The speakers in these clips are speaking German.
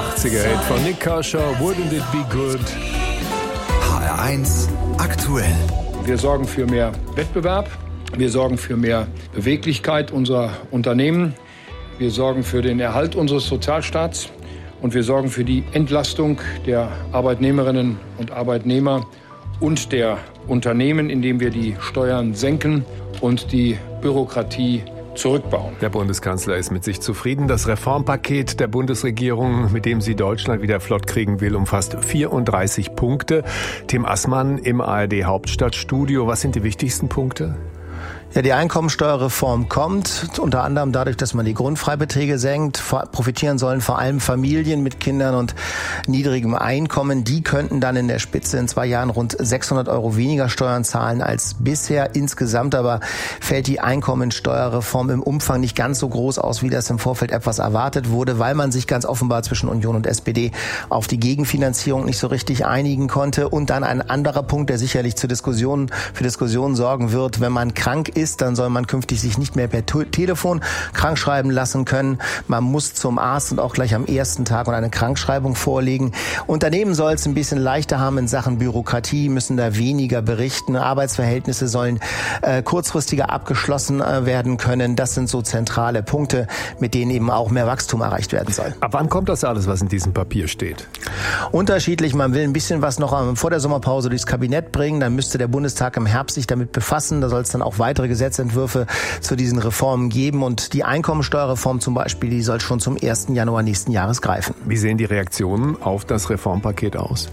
80er-Hit von Nik Kershaw, Wouldn't It Be Good? HR1 aktuell. Wir sorgen für mehr Wettbewerb, wir sorgen für mehr Beweglichkeit unserer Unternehmen, wir sorgen für den Erhalt unseres Sozialstaats und wir sorgen für die Entlastung der Arbeitnehmerinnen und Arbeitnehmer und der Unternehmen, indem wir die Steuern senken und die Bürokratie zurückbauen. Der Bundeskanzler ist mit sich zufrieden. Das Reformpaket der Bundesregierung, mit dem sie Deutschland wieder flott kriegen will, umfasst 34 Punkte. Tim Assmann im ARD-Hauptstadtstudio. Was sind die wichtigsten Punkte? Ja, die Einkommensteuerreform kommt, unter anderem dadurch, dass man die Grundfreibeträge senkt. Profitieren sollen vor allem Familien mit Kindern und niedrigem Einkommen. Die könnten dann in der Spitze in 2 Jahren rund 600 € weniger Steuern zahlen als bisher. Insgesamt aber fällt die Einkommensteuerreform im Umfang nicht ganz so groß aus, wie das im Vorfeld etwas erwartet wurde, weil man sich ganz offenbar zwischen Union und SPD auf die Gegenfinanzierung nicht so richtig einigen konnte. Und dann ein anderer Punkt, der sicherlich für Diskussionen sorgen wird: Wenn man krank ist, dann soll man künftig sich nicht mehr per Telefon krankschreiben lassen können. Man muss zum Arzt und auch gleich am ersten Tag und eine Krankschreibung vorlegen. Unternehmen soll es ein bisschen leichter haben in Sachen Bürokratie, müssen da weniger berichten. Arbeitsverhältnisse sollen kurzfristiger abgeschlossen werden können. Das sind so zentrale Punkte, mit denen eben auch mehr Wachstum erreicht werden soll. Ab wann kommt das alles, was in diesem Papier steht? Unterschiedlich. Man will ein bisschen was noch vor der Sommerpause durchs Kabinett bringen. Dann müsste der Bundestag im Herbst sich damit befassen. Da soll es dann auch weitere Gesetzentwürfe zu diesen Reformen geben. Und die Einkommensteuerreform zum Beispiel, die soll schon zum 1. Januar nächsten Jahres greifen. Wie sehen die Reaktionen auf das Reformpaket aus?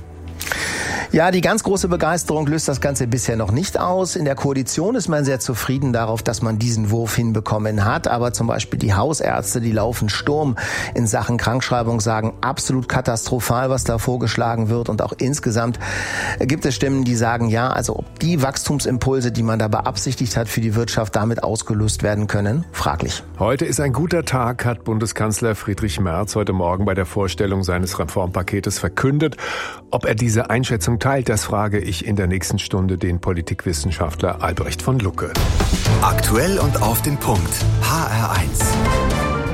Ja, die ganz große Begeisterung löst das Ganze bisher noch nicht aus. In der Koalition ist man sehr zufrieden darauf, dass man diesen Wurf hinbekommen hat. Aber zum Beispiel die Hausärzte, die laufen Sturm in Sachen Krankschreibung, sagen absolut katastrophal, was da vorgeschlagen wird. Und auch insgesamt gibt es Stimmen, die sagen, ja, also ob die Wachstumsimpulse, die man da beabsichtigt hat für die Wirtschaft, damit ausgelöst werden können, fraglich. Heute ist ein guter Tag, hat Bundeskanzler Friedrich Merz heute Morgen bei der Vorstellung seines Reformpaketes verkündet. Ob er diese Einschätzung teilt, das frage ich in der nächsten Stunde den Politikwissenschaftler Albrecht von Lucke. Aktuell und auf den Punkt. HR1.